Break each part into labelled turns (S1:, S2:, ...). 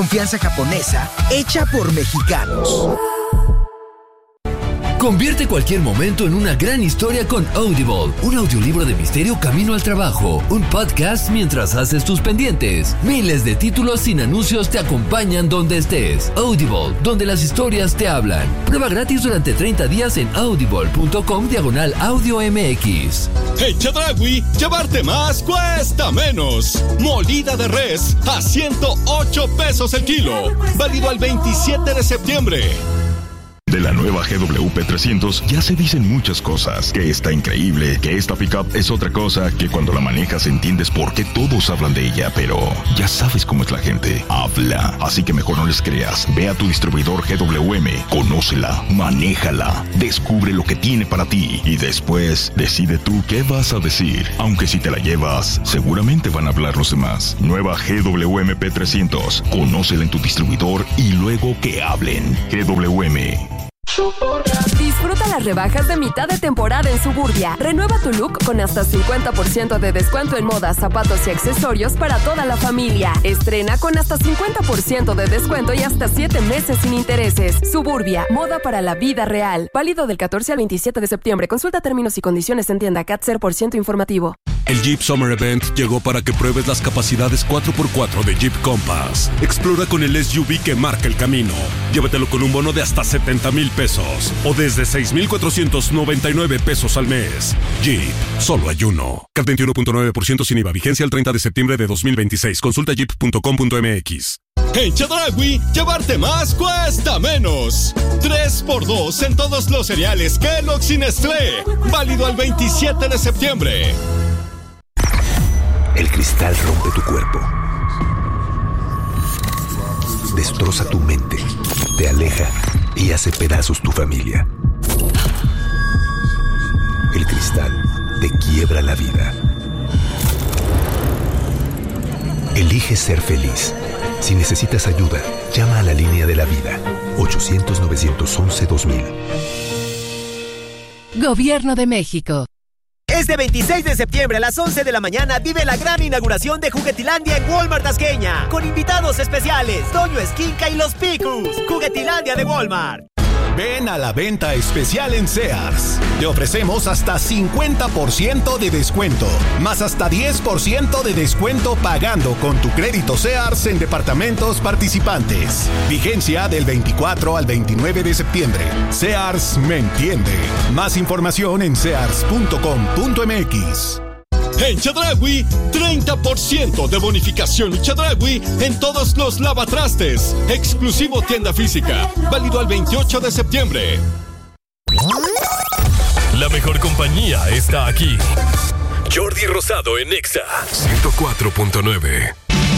S1: Confianza japonesa hecha por mexicanos.
S2: Convierte cualquier momento en una gran historia con Audible. Un audiolibro de misterio camino al trabajo. Un podcast mientras haces tus pendientes. Miles de títulos sin anuncios te acompañan donde estés. Audible, donde las historias te hablan. Prueba gratis durante 30 días en audible.com/audio MX.
S3: En Chedraui, llevarte más cuesta menos. Molida de res a 108 pesos el kilo. Válido al 27 de septiembre.
S4: De la nueva GWP 300 ya se dicen muchas cosas. Que está increíble, que esta pickup es otra cosa, que cuando la manejas entiendes por qué todos hablan de ella, pero ya sabes cómo es la gente. Habla, así que mejor no les creas. Ve a tu distribuidor GWM, conócela, manéjala, descubre lo que tiene para ti y después decide tú qué vas a decir. Aunque si te la llevas, seguramente van a hablar los demás. Nueva GWM P300, conócela en tu distribuidor y luego que hablen. GWM.
S5: Disfruta las rebajas de mitad de temporada en Suburbia. Renueva tu look con hasta 50% de descuento en moda, zapatos y accesorios para toda la familia. Estrena con hasta 50% de descuento y hasta 7 meses sin intereses. Suburbia, moda para la vida real. Válido del 14 al 27 de septiembre. Consulta términos y condiciones en tienda CAT 0% informativo.
S6: El Jeep Summer Event llegó para que pruebes las capacidades 4x4 de Jeep Compass. Explora con el SUV que marca el camino. Llévatelo con un bono de hasta 70,000 pesos o desde 6,499 pesos al mes. Jeep, solo hay uno. CAT 21.9% sin IVA. Vigencia el 30 de septiembre de 2026. Consulta jeep.com.mx.
S3: En Chedraui, llevarte más cuesta menos. 3x2 en todos los cereales Kellogg's y Nestlé. Válido al 27 de septiembre.
S7: El cristal rompe tu cuerpo. Destroza tu mente. Te aleja y hace pedazos tu familia. El cristal te quiebra la vida. Elige ser feliz. Si necesitas ayuda, llama a la línea de la vida. 800-911-2000.
S8: Gobierno de México.
S9: Este 26 de septiembre a las 11 de la mañana vive la gran inauguración de Juguetilandia en Walmart Tasqueña. Con invitados especiales, Toño Esquinca y los Picus. Juguetilandia de Walmart.
S10: Ven a la venta especial en Sears. Te ofrecemos hasta 50% de descuento, más hasta 10% de descuento pagando con tu crédito Sears en departamentos participantes. Vigencia del 24 al 29 de septiembre. Sears me entiende. Más información en sears.com.mx.
S3: En Chedraui, 30% de bonificación y Chedraui en todos los lavatrastes. Exclusivo tienda física. Válido al 28 de septiembre.
S11: La mejor compañía está aquí. Jordi Rosado en Exa 104.9.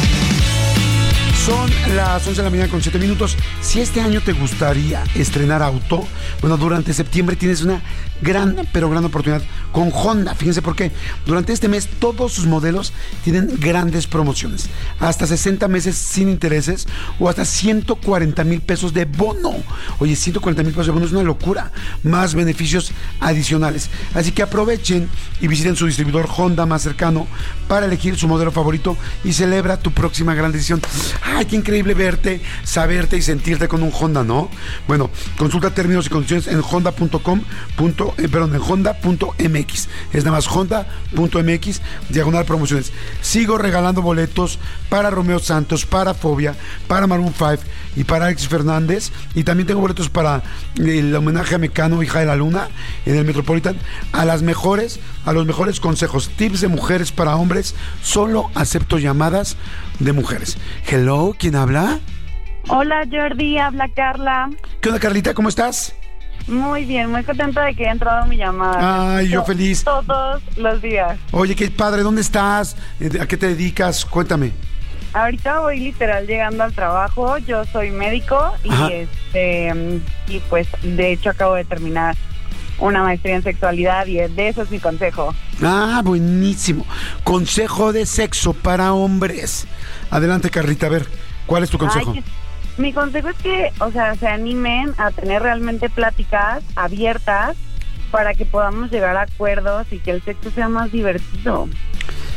S12: Son las 11 de la mañana con 7 minutos. Si este año te gustaría estrenar auto, bueno, durante septiembre tienes una gran oportunidad con Honda. Fíjense por qué. Durante este mes todos sus modelos tienen grandes promociones. Hasta 60 meses sin intereses o hasta 140,000 pesos de bono. Oye, 140,000 pesos de bono es una locura. Más beneficios adicionales. Así que aprovechen y visiten su distribuidor Honda más cercano para elegir su modelo favorito y celebra tu próxima gran decisión. ¡Ay, qué increíble verte, saberte y sentirte con un Honda!, ¿no? Bueno, consulta términos y condiciones en en honda.mx. Es nada más honda.mx/promociones. Sigo regalando boletos para Romeo Santos, para Fobia, para Maroon 5 y para Alex Fernández. Y también tengo boletos para el homenaje a Mecano, hija de la luna, en el Metropolitan. A los mejores consejos, tips de mujeres para hombres. Solo acepto llamadas de mujeres. Hello, ¿quién habla?
S13: Hola Jordi, habla Carla.
S12: ¿Qué onda, Carlita? ¿Cómo estás?
S13: Muy bien, muy contenta de que haya entrado mi llamada.
S12: Ay, yo feliz.
S13: Todos los días.
S12: Oye, qué padre, ¿dónde estás? ¿A qué te dedicas? Cuéntame.
S13: Ahorita voy literal llegando al trabajo. Yo soy médico y y pues de hecho acabo de terminar una maestría en sexualidad y de eso es mi consejo.
S12: Ah, buenísimo. Consejo de sexo para hombres. Adelante, Carlita, a ver, ¿cuál es tu consejo?
S13: Ay, mi consejo es que, se animen a tener realmente pláticas abiertas para que podamos llegar a acuerdos y que el sexo sea más divertido.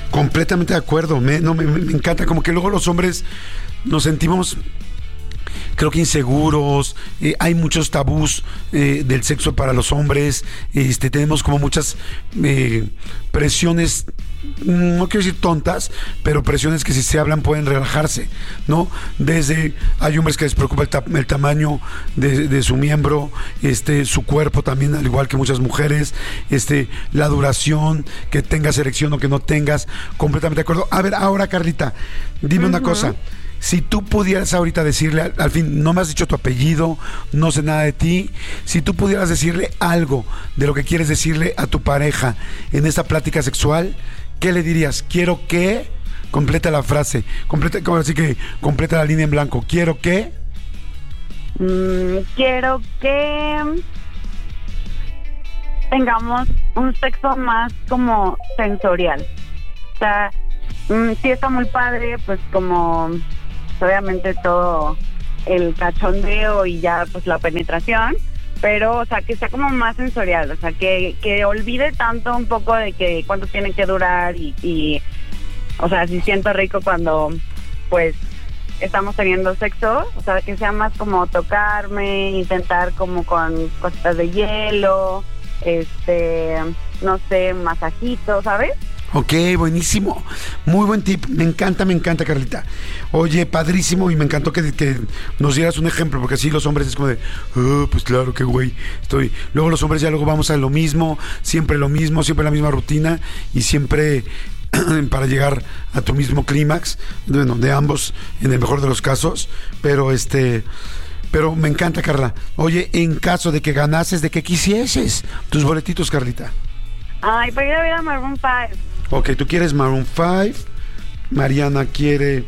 S12: Completamente de acuerdo. Me encanta, como que luego los hombres nos sentimos, creo que inseguros, hay muchos tabús del sexo para los hombres, tenemos como muchas presiones, no quiero decir tontas, pero presiones que si se hablan pueden relajarse, ¿no? Desde, hay hombres que les preocupa el tamaño de su miembro, su cuerpo también, al igual que muchas mujeres, la duración, que tengas erección o que no tengas, completamente de acuerdo. A ver, ahora Carlita, dime una cosa. Si tú pudieras ahorita decirle, al fin, no me has dicho tu apellido, no sé nada de ti, si tú pudieras decirle algo de lo que quieres decirle a tu pareja en esta plática sexual, ¿qué le dirías? Quiero que, completa la frase, así que completa la línea en blanco. Quiero que...
S13: quiero que tengamos un sexo más como sensorial. O sea, sí está muy padre, pues como... obviamente todo el cachondeo y ya pues la penetración, pero o sea que sea como más sensorial, o sea que olvide tanto un poco de que cuánto tiene que durar y o sea, si siento rico cuando pues estamos teniendo sexo, o sea que sea más como tocarme, intentar como con cositas de hielo, no sé, masajito, ¿sabes?
S12: Ok, buenísimo. Muy buen tip. Me encanta, Carlita. Oye, padrísimo, y me encantó que nos dieras un ejemplo, porque así los hombres es como de, pues claro, qué güey estoy. Luego los hombres ya luego vamos a lo mismo, siempre la misma rutina, y siempre para llegar a tu mismo clímax, bueno, de ambos, en el mejor de los casos, pero me encanta, Carla. Oye, en caso de que ganases, ¿de qué quisieses tus boletitos, Carlita?
S13: Ay, para ir a ver a Maroon 5.
S12: Ok, tú quieres Maroon 5, Mariana quiere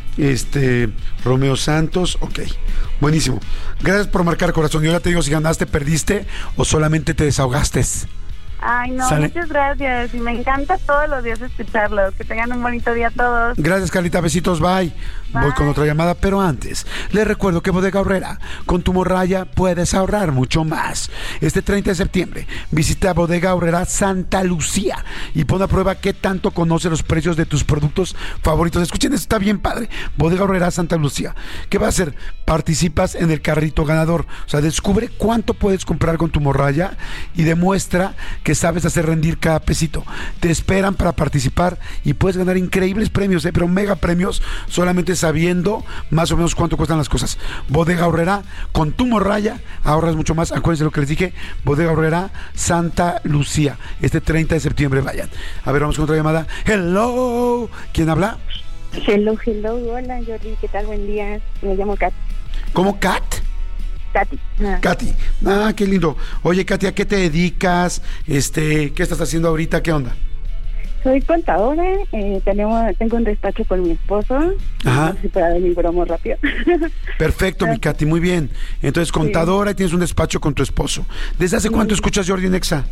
S12: Romeo Santos, ok, buenísimo. Gracias por marcar, corazón. Yo ya te digo si ganaste, perdiste o solamente te desahogaste.
S13: Ay, no, ¿sale? Muchas gracias. Y me encanta todos los días escucharlos. Que tengan un bonito día todos.
S12: Gracias, Carlita. Besitos, bye. Voy con otra llamada, pero antes, les recuerdo que Bodega Aurrera, con tu morralla puedes ahorrar mucho más. Este 30 de septiembre, visita Bodega Aurrera Santa Lucía y pon a prueba qué tanto conoce los precios de tus productos favoritos. Escuchen, esto está bien padre. Bodega Aurrera Santa Lucía. ¿Qué va a hacer? Participas en el carrito ganador. O sea, descubre cuánto puedes comprar con tu morralla y demuestra que sabes hacer rendir cada pesito. Te esperan para participar y puedes ganar increíbles premios, pero mega premios, solamente sabiendo más o menos cuánto cuestan las cosas. Bodega Aurrera, con tu morralla ahorras mucho más. Acuérdense lo que les dije, Bodega Aurrera Santa Lucía, este 30 de septiembre, vayan. A ver, vamos con otra llamada. Hello, ¿quién habla?
S8: Hello, hola Jordi, ¿qué tal? Buen día, me llamo Kat.
S12: ¿Cómo, Kat?
S8: Katy.
S12: Katy, qué lindo. Oye, Katy, ¿a qué te dedicas? ¿Qué estás haciendo ahorita? ¿Qué onda?
S8: Soy contadora, tengo un despacho con mi esposo.
S12: Ajá.
S8: No sé si puedo dar mi bromo rápido.
S12: Perfecto, mi Katy, muy bien. Entonces, contadora, sí. Y tienes un despacho con tu esposo. ¿Desde hace cuánto escuchas Jordi en Exa?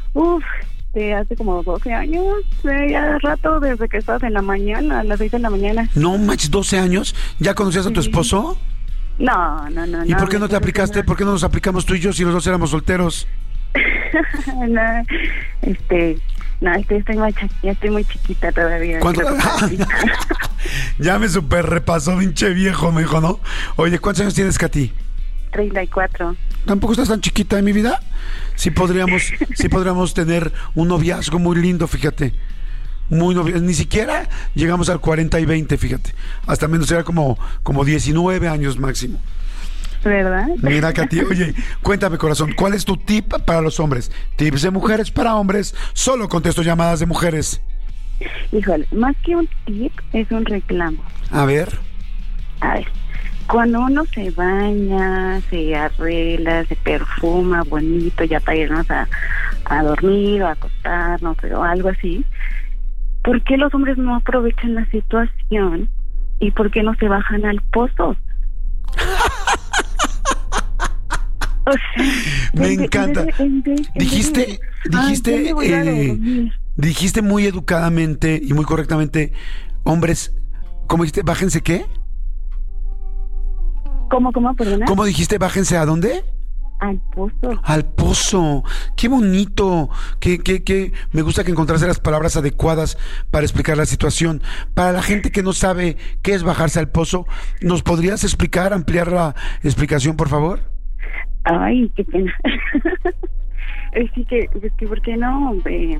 S8: De hace como 12 años, ya rato, desde que estabas en la mañana, a las 6 de la mañana.
S12: No manches, 12 años. ¿Ya conocías a tu esposo?
S8: No.
S12: ¿Y por qué no te aplicaste? No. ¿Por qué no nos aplicamos tú y yo si los dos éramos solteros?
S8: Estoy muy chiquita todavía.
S12: ¿Cuánto? Ya me super repasó, pinche viejo, me dijo, ¿no? Oye, ¿cuántos años tienes, Katy?
S8: 34.
S12: ¿Tampoco estás tan chiquita en mi vida? Sí podríamos tener un noviazgo muy lindo, fíjate. Muy ni siquiera llegamos al 40 y 20, fíjate. Hasta menos era como 19 años máximo.
S8: ¿Verdad?
S12: Mira, Katy, oye, cuéntame, corazón, ¿cuál es tu tip para los hombres? Tips de mujeres para hombres, solo contesto llamadas de mujeres.
S8: Híjole, más que un tip, es un reclamo.
S12: A ver,
S8: cuando uno se baña, se arregla, se perfuma bonito, ya para irnos a dormir o a acostarnos o algo así, ¿por qué los hombres no aprovechan la situación y por qué no se bajan al pozo? O sea,
S12: me encanta. Dijiste muy educadamente y muy correctamente, hombres, ¿cómo dijiste? ¿Bájense qué?
S8: ¿Cómo, perdona?
S12: ¿Cómo dijiste? ¿Bájense a dónde?
S8: Al pozo.
S12: Al pozo. Qué bonito. Que me gusta que encontraste las palabras adecuadas para explicar la situación. Para la gente que no sabe qué es bajarse al pozo, ¿nos podrías explicar, ampliar la explicación, por favor?
S8: Ay, qué pena. Es que, ¿por qué no?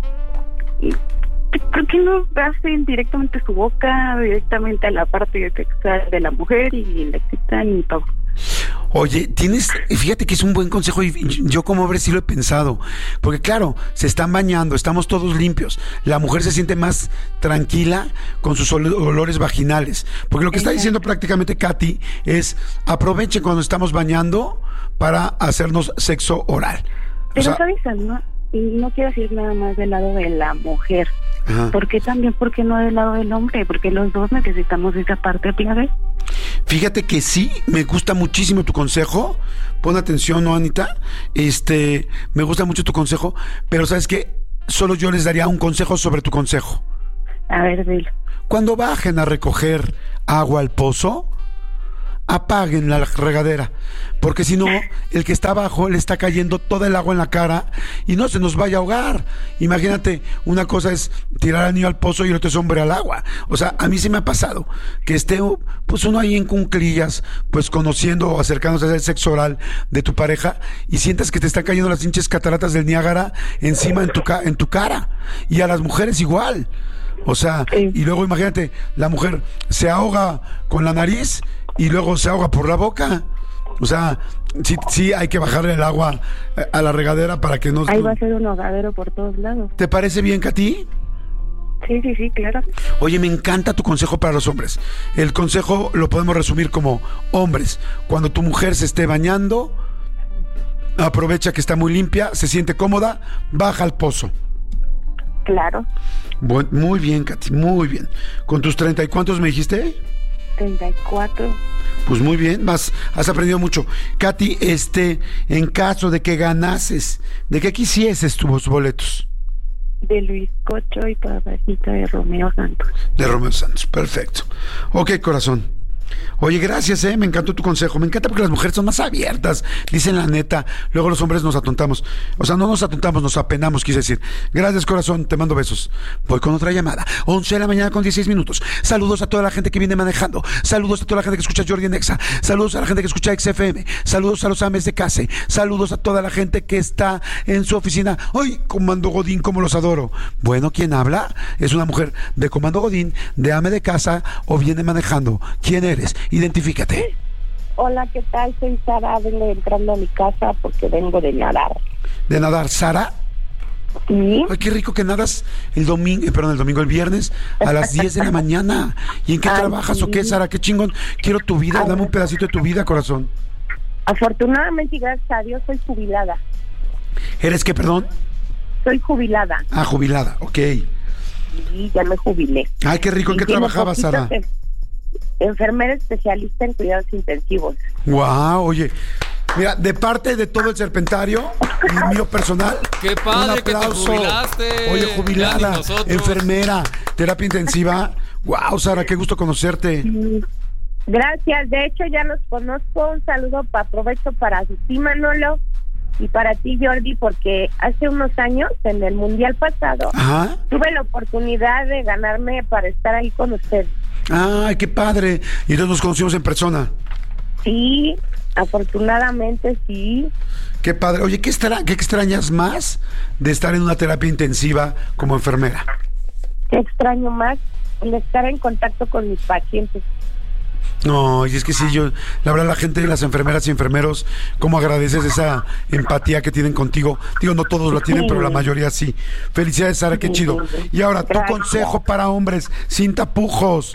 S8: ¿Por qué no hacen directamente su boca, directamente a la parte sexual de la mujer y le excitan y todo?
S12: Oye, fíjate que es un buen consejo y yo como hombre sí lo he pensado, porque claro, se están bañando, estamos todos limpios, la mujer se siente más tranquila con sus olores vaginales, porque lo que está diciendo prácticamente Katy es aprovechen cuando estamos bañando para hacernos sexo oral.
S8: Pero sabes, no quiero decir nada más del lado de la mujer. Ajá. ¿Por qué también? ¿Por qué no del lado del hombre? Porque los dos necesitamos esa parte clave.
S12: Fíjate que sí, me gusta muchísimo tu consejo. Pon atención, ¿no, Anita? Me gusta mucho tu consejo, pero ¿sabes qué? Solo yo les daría un consejo sobre tu consejo.
S8: A ver, dilo.
S12: Cuando bajen a recoger agua al pozo, apaguen la regadera, porque si no, el que está abajo le está cayendo toda el agua en la cara y no se nos vaya a ahogar. Imagínate, una cosa es tirar al niño al pozo y el otro es hombre al agua. O sea, a mí se me ha pasado que esté pues uno ahí en cunclillas, pues conociendo o acercándose al sexo oral de tu pareja y sientas que te están cayendo las hinches cataratas del Niágara encima en tu cara. Y a las mujeres igual. O sea, y luego imagínate, la mujer se ahoga con la nariz y luego se ahoga por la boca. O sea, sí hay que bajarle el agua a la regadera para que no...
S8: Ahí va a ser un ahogadero por todos lados.
S12: ¿Te parece bien, Katy?
S8: Sí, claro.
S12: Oye, me encanta tu consejo para los hombres. El consejo lo podemos resumir como: hombres, cuando tu mujer se esté bañando, aprovecha que está muy limpia, se siente cómoda, baja al pozo.
S8: Claro.
S12: Muy bien, Katy, muy bien. ¿Con tus 30 y cuántos me dijiste?
S8: 34.
S12: Pues muy bien, has aprendido mucho. Katy, en caso de que ganases, ¿de qué quisieses tus boletos?
S8: De Luis Cocho y Papacito de Romeo Santos.
S12: De Romeo Santos, perfecto. Ok, corazón. Oye, gracias, me encantó tu consejo. Me encanta porque las mujeres son más abiertas, dicen la neta. Luego los hombres nos atontamos. O sea, no nos atontamos, nos apenamos, quise decir. Gracias, corazón, te mando besos. Voy con otra llamada. 11 de la mañana con 16 minutos. Saludos a toda la gente que viene manejando. Saludos a toda la gente que escucha Jordi en Exa. Saludos a la gente que escucha XFM. Saludos a los ames de Case. Saludos a toda la gente que está en su oficina. ¡Ay, Comando Godín, cómo los adoro! Bueno, ¿quién habla? Es una mujer de Comando Godín, de ame de casa o viene manejando. ¿Quién eres? Identifícate.
S14: Hola, ¿qué tal? Soy Sara, vengo entrando a mi casa porque vengo de nadar.
S12: ¿De nadar, Sara?
S14: Sí.
S12: Ay, qué rico que nadas el viernes a las 10 de la mañana. ¿Y en qué trabajas sí. o qué, Sara? Qué chingón. Quiero tu vida, dame un pedacito de tu vida, corazón.
S14: Afortunadamente y gracias a Dios soy jubilada.
S12: ¿Eres qué, perdón?
S14: Soy jubilada.
S12: Ah, jubilada, ok.
S14: Sí, ya me jubilé.
S12: Ay, qué rico. ¿En qué trabajabas, Sara?
S14: Enfermera especialista en cuidados intensivos.
S12: Wow, oye, mira, de parte de todo el Serpentario y mío personal,
S15: qué padre,
S12: un aplauso.
S15: Que te jubilaste.
S12: Oye, jubilada, enfermera, terapia intensiva. Wow, Sara, qué gusto conocerte.
S14: Gracias, de hecho ya los conozco. Un saludo, aprovecho para ti, Manolo, y para ti, Jordi, porque hace unos años, en el Mundial pasado,
S12: ajá,
S14: tuve la oportunidad de ganarme para estar ahí con usted.
S12: ¡Ay, qué padre! Y entonces nos conocimos en persona.
S14: Sí, afortunadamente sí.
S12: Qué padre. Oye, ¿qué extrañas más de estar en una terapia intensiva como enfermera?
S14: ¿Qué extraño más? El estar en contacto con mis pacientes.
S12: No, y es que sí, la verdad, la gente, las enfermeras y enfermeros, cómo agradeces esa empatía que tienen contigo. Digo, no todos la tienen, pero la mayoría sí. Felicidades, Sara, qué chido. Y ahora, tu consejo para hombres, sin tapujos.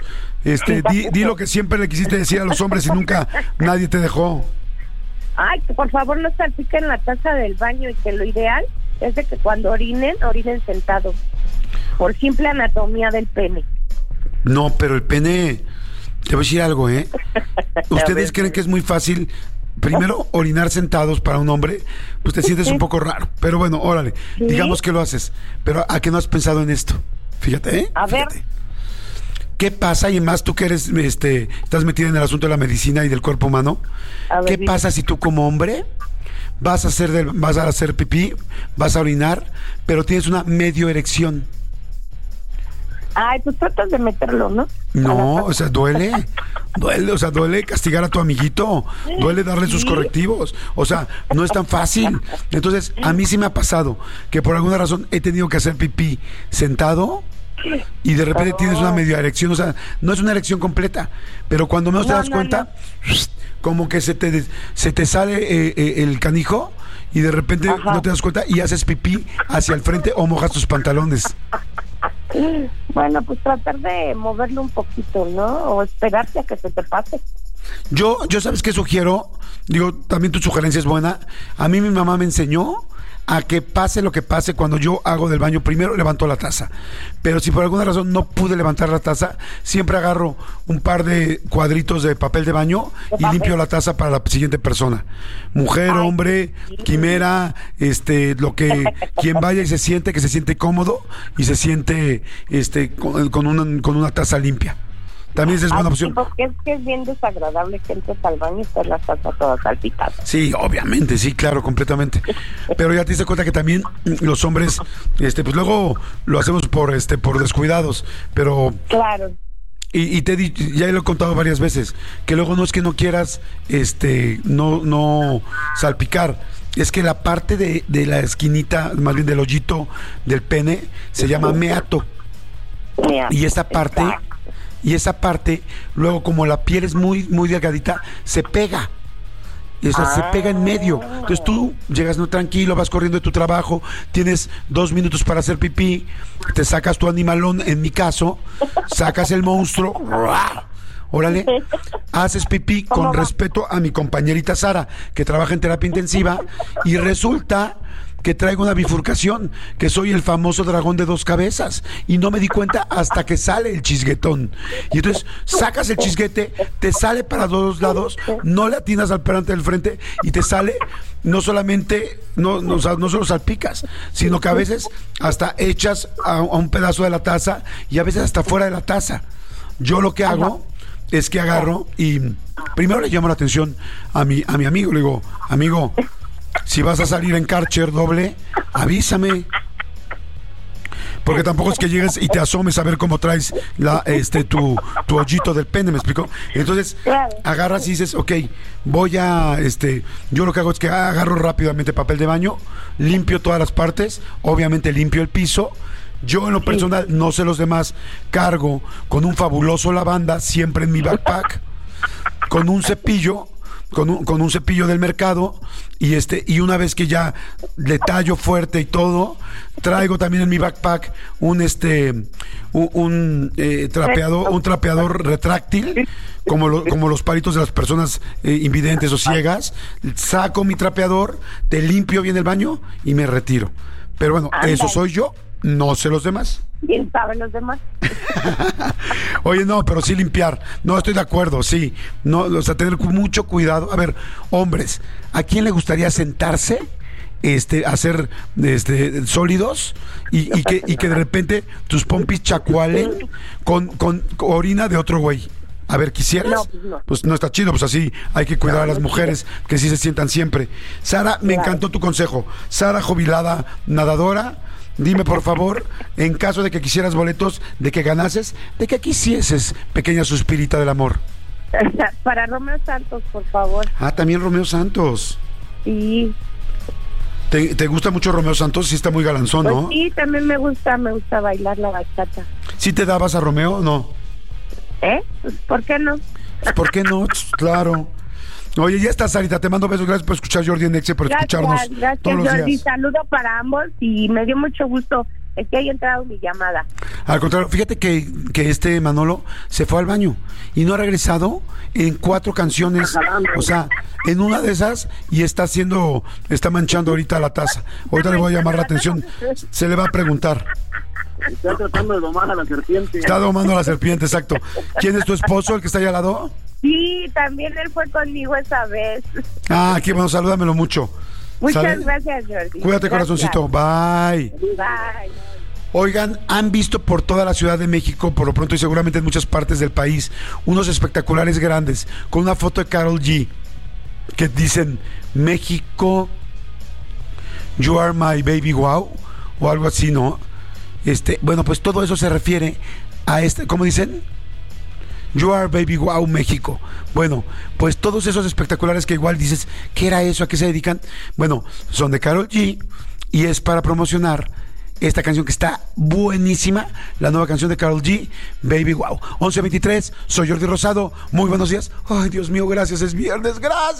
S12: Di lo que siempre le quisiste decir a los hombres y nunca nadie te dejó.
S14: Ay, que por favor no salpiquen la taza del baño y que lo ideal es de que cuando orinen sentados. Por simple anatomía del pene.
S12: No, pero el pene... Te voy a decir algo, ¿Ustedes creen que es muy fácil, primero, orinar sentados para un hombre? Pues te sientes un poco raro. Pero bueno, órale, digamos que lo haces. Pero ¿a qué no has pensado en esto? Fíjate,
S14: A ver.
S12: ¿Qué pasa? Y más tú que eres, estás metida en el asunto de la medicina y del cuerpo humano. ¿Qué pasa si tú como hombre vas a hacer pipí, vas a orinar, pero tienes una medio erección?
S14: Ay, pues tratas de meterlo, ¿no?
S12: No, o sea, duele, duele castigar a tu amiguito, duele darle sus correctivos, o sea, no es tan fácil. Entonces, a mí sí me ha pasado que por alguna razón he tenido que hacer pipí sentado y de repente tienes una medio erección, o sea, no es una erección completa, pero cuando menos te das cuenta, como que se te sale el canijo y de repente no te das cuenta y haces pipí hacia el frente o mojas tus pantalones.
S14: Bueno, pues tratar de moverlo un poquito, ¿no? O esperarte a que se te pase.
S12: Yo ¿sabes qué sugiero? Digo, también tu sugerencia es buena. A mí mi mamá me enseñó a que pase lo que pase cuando yo hago del baño. Primero levanto la taza, pero si por alguna razón no pude levantar la taza, siempre agarro un par de cuadritos de papel de baño y limpio la taza para la siguiente persona. Mujer, hombre, quimera, quien vaya y se siente cómodo y se siente con una taza limpia. También esa es buena opción.
S14: Porque es que es bien desagradable que entres al baño y estés la taza toda salpicada.
S12: Sí, obviamente, sí, claro, completamente. Pero ya te diste cuenta que también los hombres, pues luego lo hacemos por descuidados, pero...
S14: Claro.
S12: Y ya lo he contado varias veces, que luego no es que no quieras, no salpicar. Es que la parte de la esquinita, más bien del hoyito del pene, se llama meato. Y esa parte, luego como la piel es muy, muy delgadita, se pega. Y eso se pega en medio. Entonces tú llegas tranquilo, vas corriendo de tu trabajo, tienes 2 minutos para hacer pipí, te sacas tu animalón, en mi caso, sacas el monstruo, órale, haces pipí con respeto a mi compañerita Sara, que trabaja en terapia intensiva, y resulta que traigo una bifurcación, que soy el famoso dragón de 2 cabezas, y no me di cuenta hasta que sale el chisguetón. Y entonces sacas el chisguete, te sale para 2 lados, no le atinas al perante del frente y te sale, no solamente, no solo salpicas, sino que a veces hasta echas a un pedazo de la taza y a veces hasta fuera de la taza. Yo lo que hago es que agarro y primero le llamo la atención a mi amigo, le digo, amigo, si vas a salir en Karcher doble, avísame. Porque tampoco es que llegues y te asomes a ver cómo traes tu hoyito del pene, ¿me explico? Entonces, agarras y dices, ok, yo lo que hago es que agarro rápidamente papel de baño, limpio todas las partes, obviamente limpio el piso. Yo en lo personal, no sé los demás, cargo con un fabuloso lavanda siempre en mi backpack, con un cepillo, con un cepillo del mercado, y una vez que ya le tallo fuerte y todo, traigo también en mi backpack un trapeador retráctil, como los palitos de las personas invidentes o ciegas. Saco mi trapeador, te limpio bien el baño y me retiro. Pero bueno, eso soy yo, no sé los demás.
S14: ¿Quién sabe los demás?
S12: Oye, no, pero sí limpiar. No, estoy de acuerdo, sí. No, o sea, tener mucho cuidado. A ver, hombres, ¿a quién le gustaría sentarse, hacer sólidos y que de repente tus pompis chacualen con orina de otro güey? A ver, ¿quisieras?
S14: No.
S12: Pues no está chido, pues así hay que cuidar a las mujeres que sí se sientan siempre. Sara, me encantó tu consejo. Sara, jubilada nadadora, dime por favor, en caso de que quisieras boletos, de que ganases, de que quisieses, pequeña suspirita del amor.
S14: Para Romeo Santos, por favor.
S12: Ah, también Romeo Santos.
S14: Sí.
S12: ¿Te gusta mucho Romeo Santos? Sí, está muy galanzón,
S14: pues
S12: ¿no?
S14: Sí, también me gusta bailar la bachata.
S12: ¿Sí te dabas a Romeo o no?
S14: Pues, ¿por qué no?
S12: ¿Por qué no? Claro. Oye, ya estás, Sarita, te mando besos, gracias por escuchar Jordi en Exe, por escucharnos todos los
S14: Jordi,
S12: días.
S14: saludo para ambos y me dio mucho gusto que haya entrado mi llamada.
S12: Al contrario, fíjate que Manolo se fue al baño y no ha regresado en 4 canciones, o sea, en una de esas, y está manchando ahorita la taza. Ahorita le voy a llamar la atención, se le va a preguntar.
S15: Está tratando de domar a la serpiente.
S12: Está domando a la serpiente, exacto. ¿Quién es tu esposo, el que está ahí al lado?
S14: Sí, también él fue conmigo esa vez.
S12: Ah, qué bueno, salúdamelo mucho.
S14: Muchas gracias, Jordi.
S12: Cuídate, gracias. Corazoncito. Bye.
S14: Bye.
S12: Oigan, han visto por toda la Ciudad de México, por lo pronto y seguramente en muchas partes del país, unos espectaculares grandes con una foto de Karol G que dicen México, you are my baby wow, o algo así, ¿no? Bueno, pues todo eso se refiere a ¿cómo dicen? You are baby wow México. Bueno, pues todos esos espectaculares que igual dices, ¿qué era eso? ¿A qué se dedican? Bueno, son de Karol G y es para promocionar esta canción que está buenísima, la nueva canción de Karol G, Baby Wow. 11:23, soy Jordi Rosado, muy buenos días. Ay, Dios mío, gracias, es viernes, gracias.